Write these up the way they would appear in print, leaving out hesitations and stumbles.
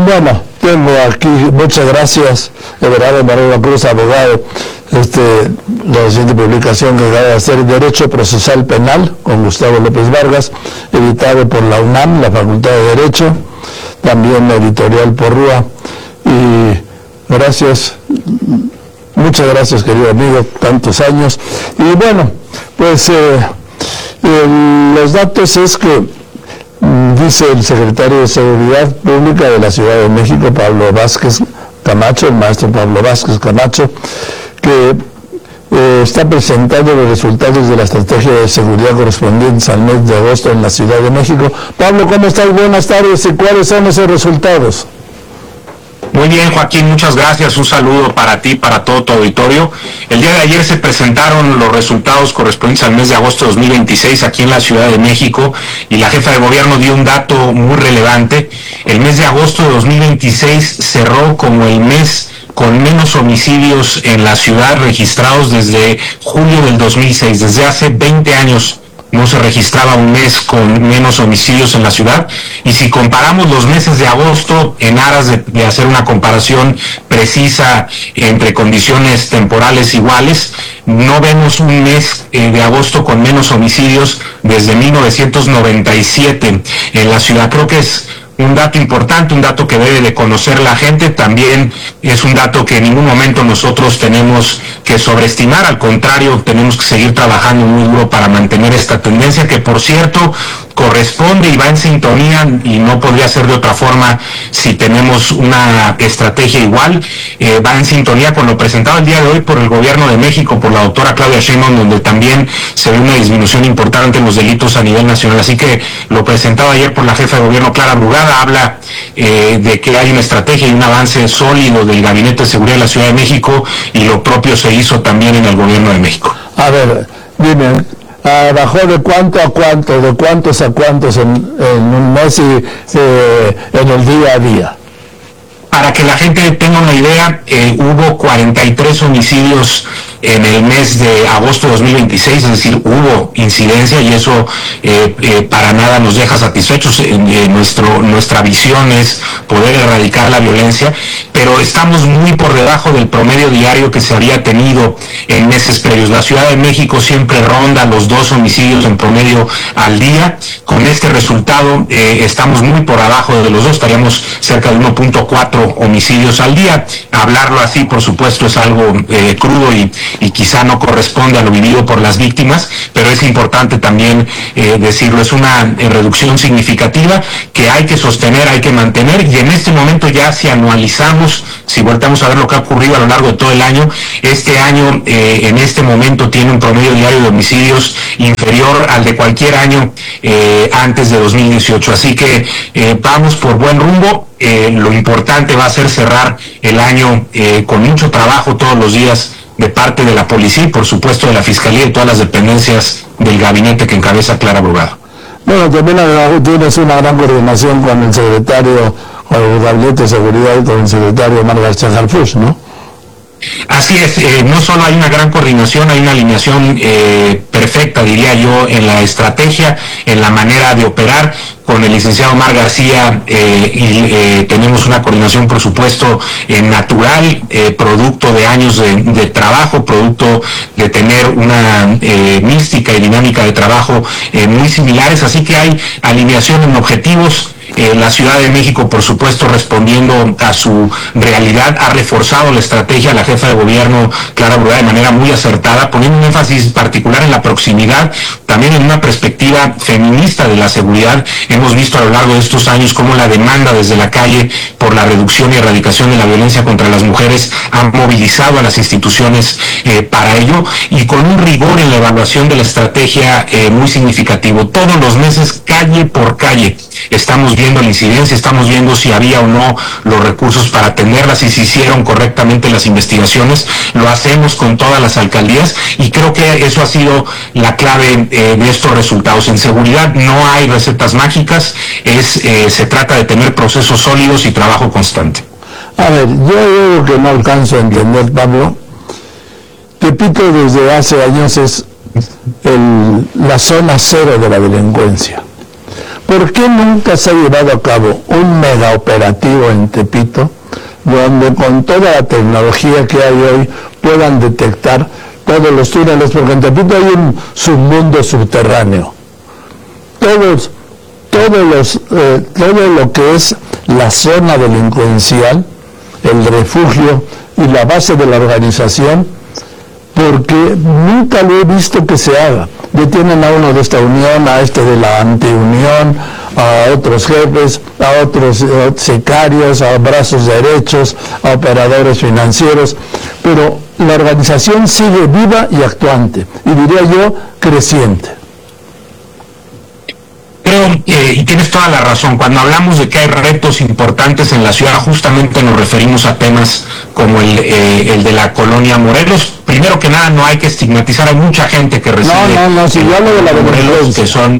Bueno, tengo aquí, muchas gracias, Everardo Barrera Cruz, abogado, la reciente publicación que acaba de hacer, Derecho Procesal Penal, con Gustavo López Vargas, editado por la UNAM, la Facultad de Derecho, también editorial Porrúa, y gracias, muchas gracias, querido amigo, tantos años. Y bueno, pues los datos es que dice el secretario de Seguridad Pública de la Ciudad de México, Pablo Vázquez Camacho, el maestro Pablo Vázquez Camacho, que está presentando los resultados de la estrategia de seguridad correspondientes al mes de agosto en la Ciudad de México. Pablo, ¿cómo estás? Buenas tardes. ¿Y cuáles son esos resultados? Muy bien, Joaquín, muchas gracias. Un saludo para ti, para todo tu auditorio. El día de ayer se presentaron los resultados correspondientes al mes de agosto de 2026 aquí en la Ciudad de México y la jefa de gobierno dio un dato muy relevante. El mes de agosto de 2026 cerró como el mes con menos homicidios en la ciudad registrados desde julio del 2006. Desde hace 20 años no se registraba un mes con menos homicidios en la ciudad, y si comparamos los meses de agosto en aras de hacer una comparación precisa entre condiciones temporales iguales, no vemos un mes de agosto con menos homicidios desde 1997 en la ciudad. Creo que es un dato importante, un dato que debe de conocer la gente. También es un dato que en ningún momento nosotros tenemos que sobreestimar, al contrario, tenemos que seguir trabajando muy duro para mantener esta tendencia, que por cierto corresponde y va en sintonía, y no podría ser de otra forma si tenemos una estrategia igual, va en sintonía con lo presentado el día de hoy por el Gobierno de México, por la doctora Claudia Sheinbaum, donde también se ve una disminución importante en los delitos a nivel nacional. Así que lo presentado ayer por la jefa de gobierno, Clara Brugada, habla de que hay una estrategia y un avance sólido del Gabinete de Seguridad de la Ciudad de México, y lo propio se hizo también en el Gobierno de México. A ver, dime, ¿bajó de cuánto a cuánto, de cuántos a cuántos en un mes y en el día a día? Para que la gente tenga una idea, hubo 43 homicidios en el mes de agosto de 2026, es decir, hubo incidencia, y eso para nada nos deja satisfechos. Nuestra visión es poder erradicar la violencia, pero estamos muy por debajo del promedio diario que se había tenido en meses previos. La Ciudad de México siempre ronda los 2 homicidios en promedio al día. Con este resultado estamos muy por abajo de los 2, estaríamos cerca de 1.4 homicidios al día. Hablarlo así, por supuesto, es algo crudo y quizá no corresponde a lo vivido por las víctimas, pero es importante también decirlo. Es una reducción significativa que hay que sostener, hay que mantener, y en este momento ya, si anualizamos, si volteamos a ver lo que ha ocurrido a lo largo de todo el año, este año en este momento tiene un promedio diario de homicidios inferior al de cualquier año antes de 2018. Así que vamos por buen rumbo. Lo importante va a ser cerrar el año con mucho trabajo todos los días de parte de la policía y por supuesto de la Fiscalía y todas las dependencias del gabinete que encabeza Clara Brugada. Bueno, también tienes una gran coordinación con el secretario, con el Gabinete de Seguridad, y con el secretario Margarita Harfuch, ¿no? Así es, no solo hay una gran coordinación, hay una alineación perfecta, diría yo, en la estrategia, en la manera de operar. Con el licenciado Omar García tenemos una coordinación, por supuesto, natural, producto de años de trabajo, producto de tener una mística y dinámica de trabajo muy similares, así que hay alineación en objetivos. La Ciudad de México, por supuesto, respondiendo a su realidad, ha reforzado la estrategia. La jefa de gobierno, Clara Brugada, de manera muy acertada, poniendo un énfasis particular en la proximidad, también en una perspectiva feminista de la seguridad. Hemos visto a lo largo de estos años cómo la demanda desde la calle por la reducción y erradicación de la violencia contra las mujeres ha movilizado a las instituciones para ello, y con un rigor en la evaluación de la estrategia muy significativo. Todos los meses, calle por calle, estamos viendo la incidencia, estamos viendo si había o no los recursos para atenderlas y si hicieron correctamente las investigaciones. Lo hacemos con todas las alcaldías, y creo que eso ha sido la clave de estos resultados. En seguridad no hay recetas mágicas, se trata de tener procesos sólidos y trabajo constante. A ver, yo digo que no alcanzo a entender, Pablo. Tepito desde hace años es la zona cero de la delincuencia. ¿por qué nunca se ha llevado a cabo un mega operativo en Tepito, donde con toda la tecnología que hay hoy puedan detectar todos los túneles? Porque en Tepito hay un submundo subterráneo. Todo lo que es la zona delincuencial, el refugio y la base de la organización, porque nunca lo he visto que se haga. Detienen a uno de esta unión, a este de la antiunión, a otros jefes, a otros sicarios, a brazos derechos, a operadores financieros, pero la organización sigue viva y actuante, y diría yo, creciente. Creo, y tienes toda la razón, cuando hablamos de que hay retos importantes en la ciudad, justamente nos referimos a temas como el de la colonia Morelos. Primero que nada, no hay que estigmatizar, hay mucha gente que reside si yo hablo de la Morelos, que son...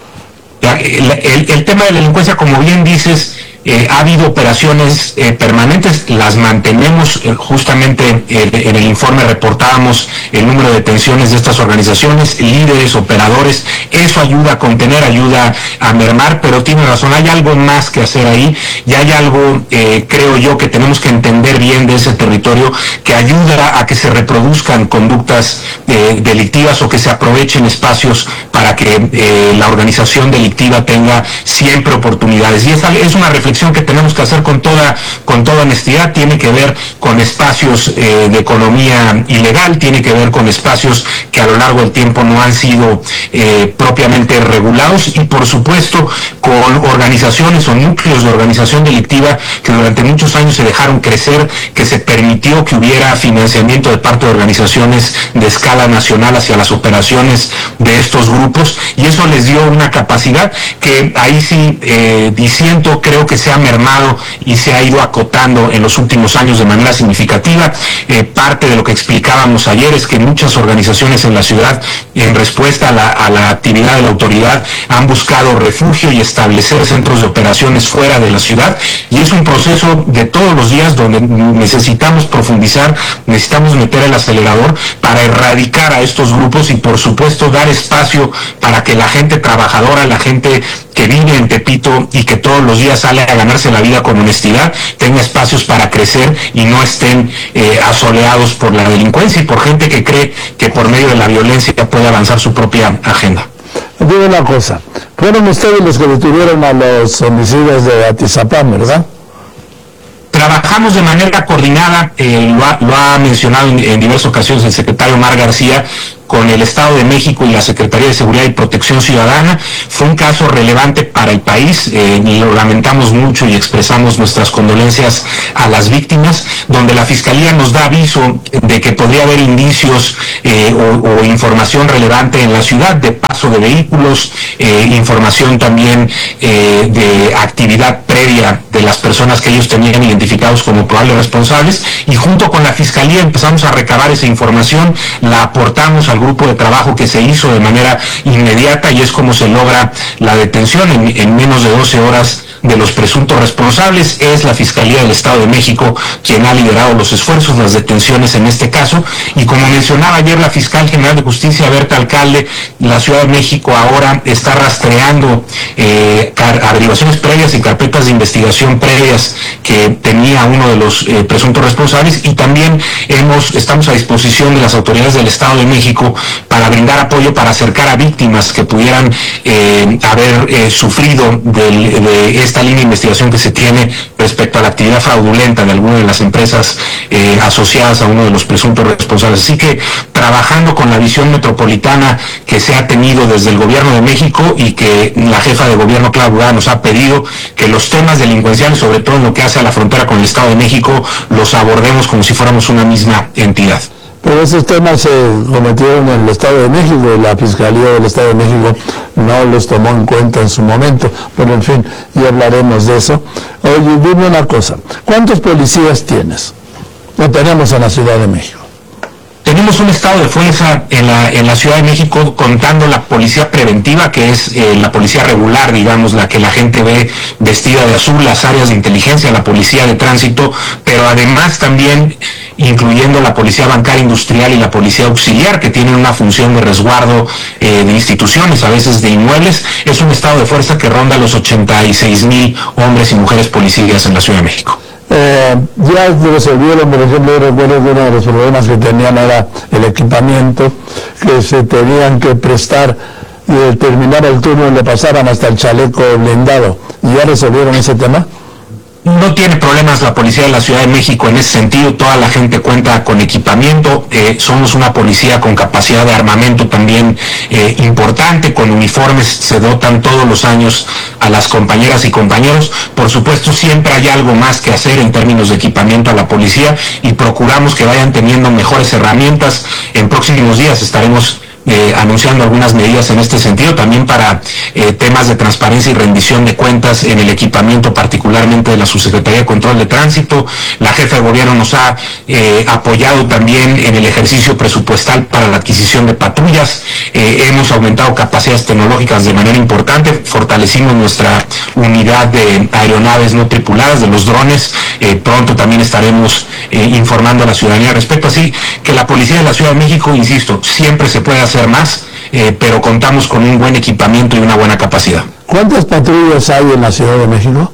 El tema de la delincuencia, como bien dices, ha habido operaciones permanentes, las mantenemos. Justamente en el informe reportábamos el número de detenciones de estas organizaciones, líderes, operadores. Eso ayuda a contener, ayuda a mermar, pero tiene razón, hay algo más que hacer ahí, y hay algo, creo yo, que tenemos que entender bien de ese territorio, que ayuda a que se reproduzcan conductas delictivas, o que se aprovechen espacios para que la organización delictiva tenga siempre oportunidades. Y esa es una reflexión que tenemos que hacer con toda honestidad. Tiene que ver con espacios de economía ilegal, tiene que ver con espacios que a lo largo del tiempo no han sido propiamente regulados, y por supuesto con organizaciones o núcleos de organización delictiva que durante muchos años se dejaron crecer, que se permitió que hubiera financiamiento de parte de organizaciones de escala nacional hacia las operaciones de estos grupos, y eso les dio una capacidad que ahí sí disiento, creo que se ha mermado y se ha ido acotando en los últimos años de manera significativa. Parte de lo que explicábamos ayer es que muchas organizaciones en la ciudad, en respuesta a la actividad de la autoridad, han buscado refugio y establecer centros de operaciones fuera de la ciudad, y es un proceso de todos los días donde necesitamos profundizar, necesitamos meter el acelerador para erradicar a estos grupos, y por supuesto dar espacio para que la gente trabajadora, la gente que vive en Tepito y que todos los días sale a ganarse la vida con honestidad, tenga espacios para crecer y no estén asoleados por la delincuencia y por gente que cree que por medio de la violencia puede avanzar su propia agenda. Digo una cosa, fueron ustedes los que detuvieron a los homicidas de Atizapán, ¿verdad? Trabajamos de manera coordinada, lo ha mencionado en diversas ocasiones el secretario Omar García, con el Estado de México y la Secretaría de Seguridad y Protección Ciudadana. Fue un caso relevante para el país, y lo lamentamos mucho y expresamos nuestras condolencias a las víctimas, donde la Fiscalía nos da aviso de que podría haber indicios o información relevante en la ciudad, de paso de vehículos, información también de actividad previa de las personas que ellos tenían identificados como probables responsables, y junto con la Fiscalía empezamos a recabar esa información, la aportamos al grupo de trabajo que se hizo de manera inmediata, y es como se logra la detención en menos de 12 horas de los presuntos responsables. Es la Fiscalía del Estado de México quien ha liderado los esfuerzos, las detenciones en este caso, y como mencionaba ayer la Fiscal General de Justicia, Berta Alcalde, la Ciudad de México ahora está rastreando averiguaciones previas y carpetas de investigación previas que tenía uno de los presuntos responsables, y también estamos a disposición de las autoridades del Estado de México para brindar apoyo, para acercar a víctimas que pudieran haber sufrido de esta línea de investigación que se tiene respecto a la actividad fraudulenta de alguna de las empresas asociadas a uno de los presuntos responsables. Así que trabajando con la visión metropolitana que se ha tenido desde el Gobierno de México, y que la jefa de gobierno, Clara Brugada, nos ha pedido que los temas delincuenciales, sobre todo en lo que hace a la frontera con el Estado de México, los abordemos como si fuéramos una misma entidad. Pero esos temas se cometieron en el Estado de México, y la Fiscalía del Estado de México no los tomó en cuenta en su momento, pero en fin, ya hablaremos de eso. Oye, dime una cosa, ¿cuántos policías tienes? ¿O tenemos en la Ciudad de México? Tenemos un estado de fuerza en la Ciudad de México, contando la policía preventiva, que es la policía regular, digamos, la que la gente ve vestida de azul, las áreas de inteligencia, la policía de tránsito, pero además también incluyendo la policía bancaria industrial y la policía auxiliar, que tienen una función de resguardo de instituciones, a veces de inmuebles. Es un estado de fuerza que ronda los 86,000 hombres y mujeres policías en la Ciudad de México. Ya resolvieron, por ejemplo, yo recuerdo que uno de los problemas que tenían era el equipamiento, que se tenían que prestar y al terminar el turno le pasaran hasta el chaleco blindado. ¿Y ya resolvieron ese tema? No tiene problemas la policía de la Ciudad de México en ese sentido. Toda la gente cuenta con equipamiento. Somos una policía con capacidad de armamento también importante, con uniformes. Se dotan todos los años a las compañeras y compañeros. Por supuesto, siempre hay algo más que hacer en términos de equipamiento a la policía y procuramos que vayan teniendo mejores herramientas. En próximos días estaremos anunciando algunas medidas en este sentido, también para temas de transparencia y rendición de cuentas en el equipamiento, particularmente de la Subsecretaría de Control de Tránsito. La jefa de gobierno nos ha apoyado también en el ejercicio presupuestal para la adquisición de patrullas. Hemos aumentado capacidades tecnológicas de manera importante, fortalecimos nuestra unidad de aeronaves no tripuladas, de los drones. Pronto también estaremos informando a la ciudadanía al respecto, así que la policía de la Ciudad de México, insisto, siempre se puede hacer más, pero contamos con un buen equipamiento y una buena capacidad. ¿Cuántas patrullas hay en la Ciudad de México?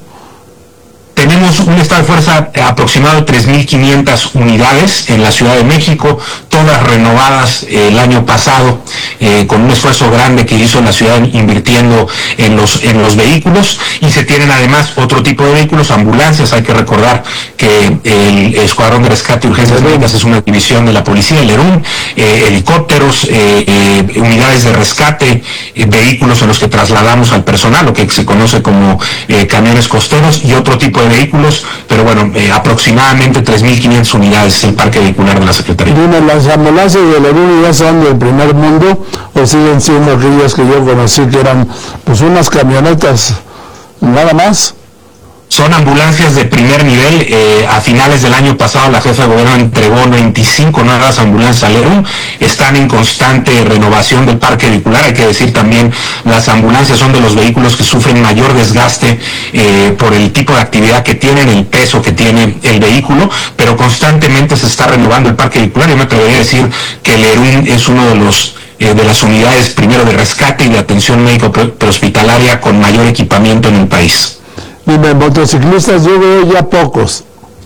Tenemos un estado de fuerza aproximado de 3.500 unidades en la Ciudad de México, todas renovadas el año pasado, con un esfuerzo grande que hizo la ciudad invirtiendo en los vehículos, y se tienen además otro tipo de vehículos, ambulancias. Hay que recordar que el Escuadrón de Rescate y Urgencias Médicas es una división de la policía, el ERUM, helicópteros, unidades de rescate, vehículos en los que trasladamos al personal, lo que se conoce como camiones costeros, y otro tipo de vehículos, pero bueno, aproximadamente 3.500 unidades en el parque vehicular de la Secretaría. Dime, ¿las ambulancias de la ERUM ya son del primer mundo o siguen siendo aquellas que yo conocí que eran pues unas camionetas nada más? Son ambulancias de primer nivel. A finales del año pasado la jefa de gobierno entregó 25 nuevas ambulancias al ERUM. Están en constante renovación del parque vehicular. Hay que decir también, las ambulancias son de los vehículos que sufren mayor desgaste por el tipo de actividad que tienen, el peso que tiene el vehículo, pero constantemente se está renovando el parque vehicular. Yo me atrevería a decir que el ERUM es uno de las unidades primero de rescate y de atención médico prehospitalaria con mayor equipamiento en el país. Dime, motociclistas yo veo ya pocos.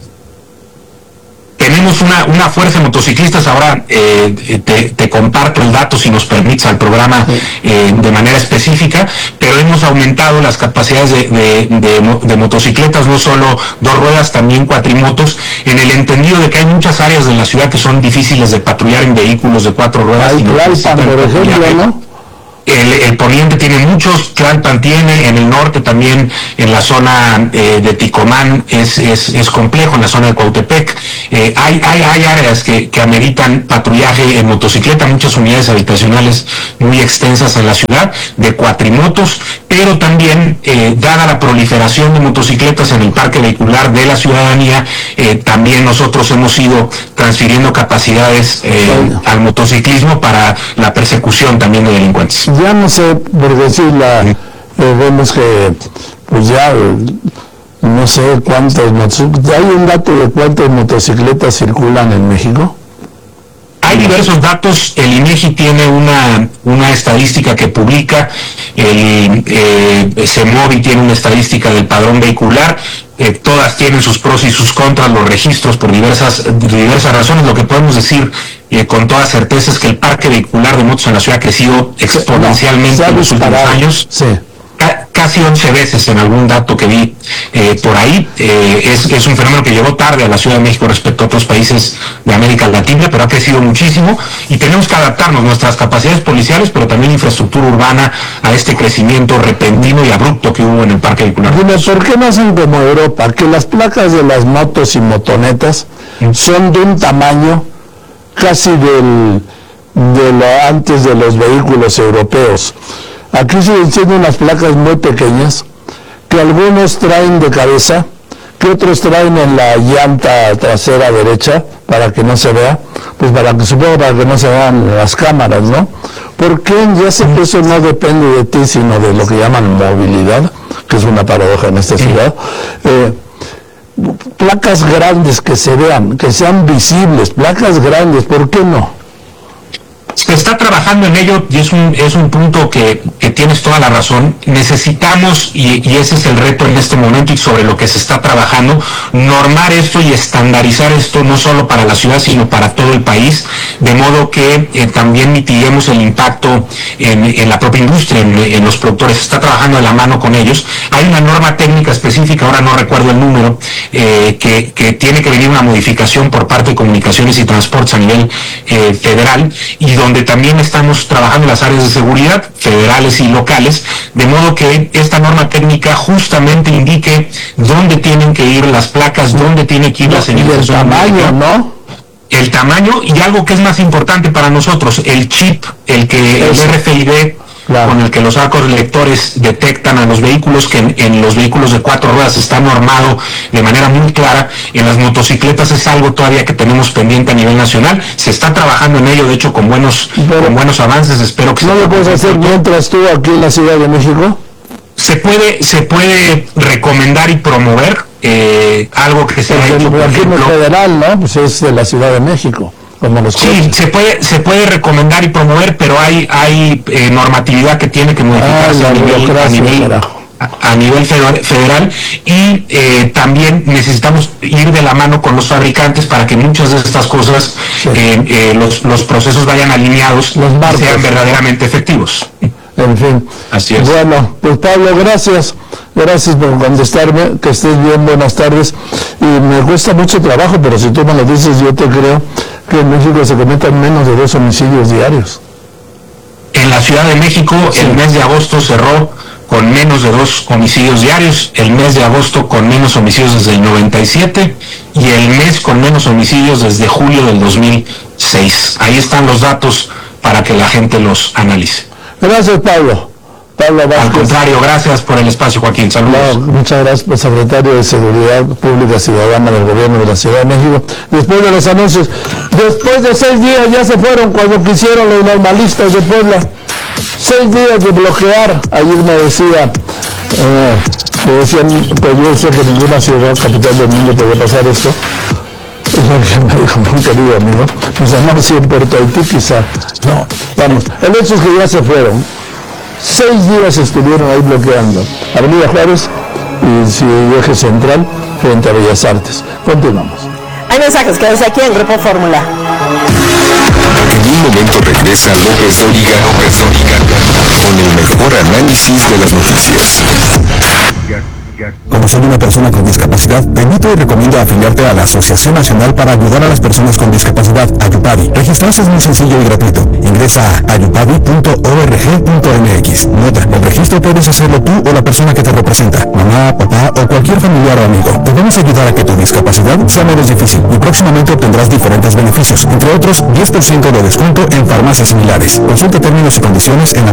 Tenemos una fuerza de motociclistas. Ahora te comparto el dato, si nos permites, al programa de manera específica, pero hemos aumentado las capacidades de motocicletas, no solo dos ruedas, también cuatrimotos, en el entendido de que hay muchas áreas de la ciudad que son difíciles de patrullar en vehículos de cuatro ruedas. Hay Tlalpan, por ejemplo, ¿no? El poniente tiene muchos, Tlalpan tiene, en el norte también, en la zona de Ticomán es complejo, en la zona de Cuautepec. Hay áreas que ameritan patrullaje en motocicleta, muchas unidades habitacionales muy extensas en la ciudad, de cuatrimotos, pero también, dada la proliferación de motocicletas en el parque vehicular de la ciudadanía, también nosotros hemos ido transfiriendo capacidades al motociclismo para la persecución también de delincuentes. Ya no sé, por decirla, vemos que pues ya no sé cuántas motocicletas, ¿hay un dato de cuántas motocicletas circulan en México? Hay diversos datos. El INEGI tiene una estadística que publica, el CEMOVI tiene una estadística del padrón vehicular. Todas tienen sus pros y sus contras, los registros, por diversas razones. Lo que podemos decir con toda certeza es que el parque vehicular de motos en la ciudad ha crecido exponencialmente en los últimos años. Sí. Casi 11 veces en algún dato que vi por ahí. Es un fenómeno que llegó tarde a la Ciudad de México respecto a otros países de América Latina, pero ha crecido muchísimo y tenemos que adaptarnos nuestras capacidades policiales, pero también infraestructura urbana, a este crecimiento repentino y abrupto que hubo en el parque vehicular. Dime, ¿por qué no hacen como Europa, que las placas de las motos y motonetas son de un tamaño casi antes de los vehículos europeos? Aquí siguen siendo unas placas muy pequeñas, que algunos traen de cabeza, que otros traen en la llanta trasera derecha, para que no se vea, pues supongo para que no se vean las cámaras, ¿no? ¿Por qué? Ya sé que eso no depende de ti, sino de lo que llaman movilidad, que es una paradoja en esta ciudad. Placas grandes que se vean, que sean visibles, placas grandes, ¿por qué no? Se está trabajando en ello y es un punto que tienes toda la razón. Necesitamos, y ese es el reto en este momento y sobre lo que se está trabajando, normar esto y estandarizar esto no solo para la ciudad, sino para todo el país, de modo que también mitiguemos el impacto en la propia industria, en los productores. Se está trabajando de la mano con ellos. Hay una norma técnica específica, ahora no recuerdo el número, que tiene que venir una modificación por parte de Comunicaciones y Transportes a nivel federal, y donde también estamos trabajando en las áreas de seguridad federales y locales, de modo que esta norma técnica justamente indique dónde tienen que ir las placas, dónde tiene que ir la señalización. El tamaño, ¿no? El tamaño, y algo que es más importante para nosotros, el chip, el RFID, claro, con el que los arcos lectores detectan a los vehículos, que en los vehículos de 4 ruedas está normado de manera muy clara. En las motocicletas es algo todavía que tenemos pendiente a nivel nacional. Se está trabajando en ello, de hecho, con buenos avances. Espero que ¿no lo puedes hacer mientras tú aquí en la Ciudad de México? Se puede recomendar y promover algo que se ha hecho. Pero aquí no es federal, ¿no? Pues es de la Ciudad de México. Sí, se puede recomendar y promover, pero hay normatividad que tiene que modificarse a nivel federal, y también necesitamos ir de la mano con los fabricantes para que muchas de estas cosas, los procesos vayan alineados y sean verdaderamente efectivos. En fin. Así es. Bueno, pues Pablo, gracias por contestarme, que estés bien, buenas tardes. Y me cuesta mucho trabajo, pero si tú me lo dices, yo te creo que en México se cometen menos de 2 homicidios diarios. En la Ciudad de México, sí, el mes de agosto cerró con menos de 2 homicidios diarios, el mes de agosto con menos homicidios desde el 97 y el mes con menos homicidios desde julio del 2006. Ahí están los datos para que la gente los analice. Gracias, Pablo. Pablo Vázquez. Al contrario, gracias por el espacio, Joaquín. Saludos. No, muchas gracias, secretario de Seguridad Pública Ciudadana del Gobierno de la Ciudad de México. Después de los anuncios, después de 6 días ya se fueron cuando quisieron los normalistas de Puebla. 6 días de bloquear. Ayer me decían, pues yo sé que ninguna ciudad capital del mundo podía pasar esto. Me dijo un querido amigo, pues no, si en Puerto Haití quizá. No, vamos, el hecho es que ya se fueron. 6 días estuvieron ahí bloqueando Avenida Juárez y su eje central frente a Bellas Artes. Continuamos. Hay mensajes, quédense aquí en Grupo Fórmula. En un momento regresa López Dóriga con el mejor análisis de las noticias. Como soy una persona con discapacidad, te invito y recomiendo afiliarte a la Asociación Nacional para Ayudar a las Personas con Discapacidad, AYUPADI. Registrarse es muy sencillo y gratuito. Ingresa a ayupadi.org.mx. Nota, el registro puedes hacerlo tú o la persona que te representa, mamá, papá o cualquier familiar o amigo. Te vamos a ayudar a que tu discapacidad sea menos difícil y próximamente obtendrás diferentes beneficios, entre otros 10% de descuento en farmacias similares. Consulta términos y condiciones en la